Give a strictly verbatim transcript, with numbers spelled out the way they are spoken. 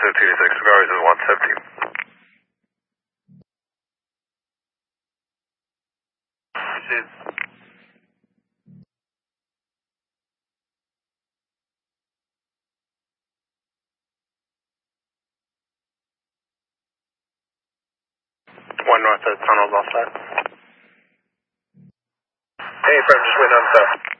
two six, cigars is one seventeen. One north of the tunnels offside. Hey, Prem, just waiting on the